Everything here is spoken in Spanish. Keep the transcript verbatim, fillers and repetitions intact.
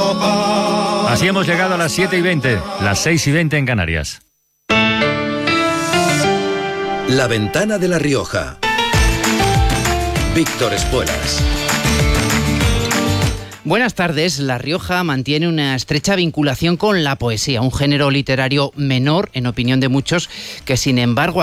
Así hemos llegado a las siete y veinte, las seis y veinte en Canarias. La Ventana de La Rioja. Víctor Espuelas. Buenas tardes. La Rioja mantiene una estrecha vinculación con la poesía, un género literario menor, en opinión de muchos, que sin embargo